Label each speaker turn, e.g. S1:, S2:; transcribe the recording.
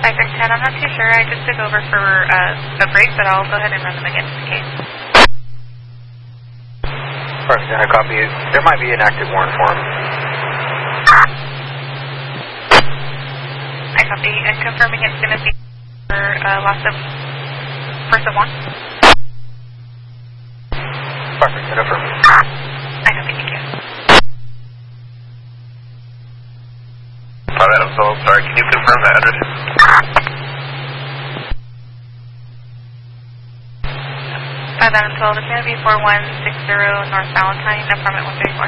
S1: 510, I'm not too sure. I just took over for a break, but I'll go ahead and run them again in case.
S2: 510, I copy it. There might be an active warrant for him.
S1: I copy. And confirming it's going to be for loss of force of 1.
S2: 510, affirm.
S1: I copy, thank you.
S3: 5 Adam Soul, sorry, can you confirm the address?
S1: 5 Adam Soul, it's going to be 4160 North Valentine, apartment 134.